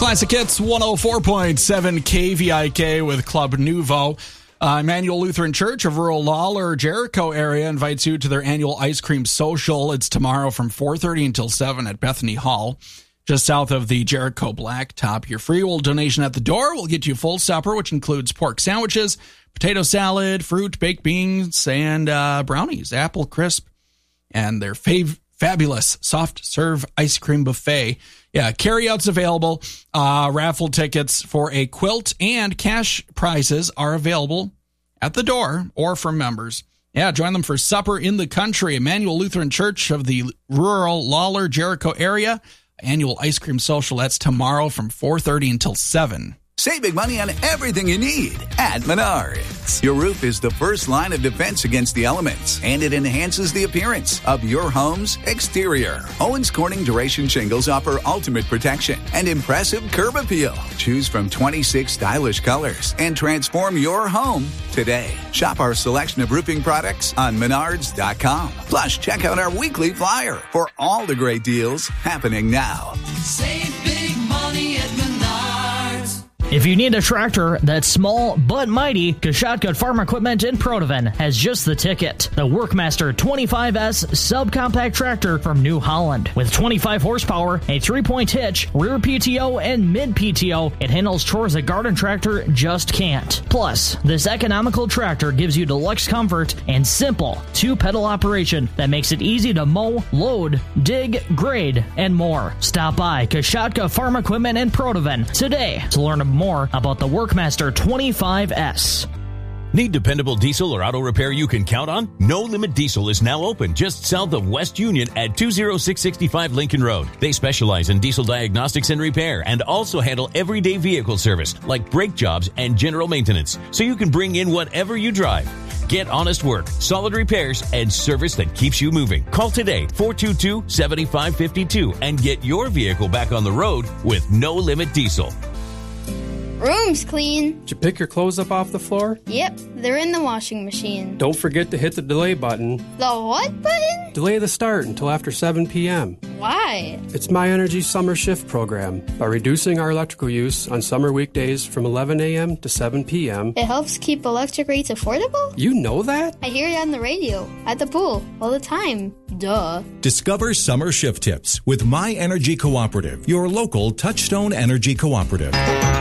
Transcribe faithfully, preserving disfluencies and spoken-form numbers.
Classic Hits one oh four point seven K V I K with Club Nouveau. Uh, Emmanuel Lutheran Church of rural Lawler, Jericho area invites you to their annual ice cream social. It's tomorrow from four thirty until seven at Bethany Hall, just south of the Jericho Blacktop. Your free will donation at the door will get you full supper, which includes pork sandwiches, potato salad, fruit, baked beans, and uh, brownies, apple crisp, and their fav- fabulous soft serve ice cream buffet. Yeah, carryouts available. Uh, raffle tickets for a quilt and cash prizes are available at the door or for members. Yeah, join them for supper in the country. Emmanuel Lutheran Church of the rural Lawler, Jericho area. Annual ice cream social. That's tomorrow from four thirty until seven. Save big money on everything you need at Menards. Your roof is the first line of defense against the elements, and it enhances the appearance of your home's exterior. Owens Corning Duration Shingles offer ultimate protection and impressive curb appeal. Choose from twenty-six stylish colors and transform your home today. Shop our selection of roofing products on Menards dot com. Plus, check out our weekly flyer for all the great deals happening now. Save big money at Menards. If you need a tractor that's small but mighty, Kashotgut Farm Equipment in Protoven has just the ticket. The Workmaster twenty-five S subcompact tractor from New Holland. With twenty-five horsepower, a three-point hitch, rear P T O, and mid-P T O, it handles chores a garden tractor just can't. Plus, this economical tractor gives you deluxe comfort and simple two-pedal operation that makes it easy to mow, load, dig, grade, and more. Stop by Kashotgut Farm Equipment in Protoven today to learn more more about the Workmaster twenty-five S. Need dependable diesel or auto repair you can count on? No Limit Diesel is now open just south of West Union at two oh six six five Lincoln Road. They specialize in diesel diagnostics and repair and also handle everyday vehicle service like brake jobs and general maintenance, so you can bring in whatever you drive. Get honest work, solid repairs, and service that keeps you moving. Call today, four two two, seven five five two, and get your vehicle back on the road with No Limit Diesel. Room's clean. Did you pick your clothes up off the floor? Yep, they're in the washing machine. Don't forget to hit the delay button. The what button? Delay the start until after seven p.m. Why? It's My Energy's summer shift program. By reducing our electrical use on summer weekdays from eleven a.m. to seven p.m. It helps keep electric rates affordable? You know that? I hear it on the radio, at the pool, all the time. Duh. Discover summer shift tips with My Energy Cooperative, your local Touchstone Energy Cooperative.